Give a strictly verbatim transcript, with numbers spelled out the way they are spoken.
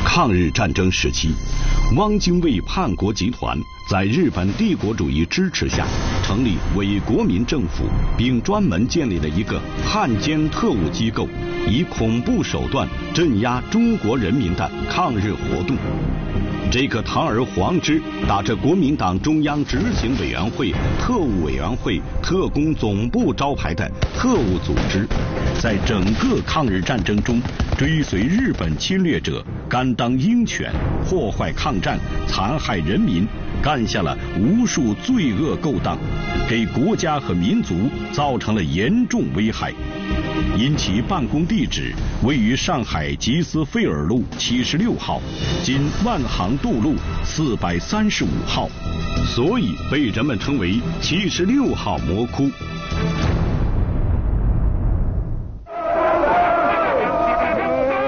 抗日战争时期，汪精卫叛国集团在日本帝国主义支持下成立伪国民政府，并专门建立了一个汉奸特务机构，以恐怖手段镇压中国人民的抗日活动。这个堂而皇之打着国民党中央执行委员会、特务委员会、特工总部招牌的特务组织，在整个抗日战争中追随日本侵略者，甘当鹰犬，破坏抗战，残害人民，干下了无数罪恶勾当，给国家和民族造成了严重危害。因其办公地址位于上海吉斯菲尔路七十六号，今万航渡路四百三十五号，所以被人们称为七十六号魔窟。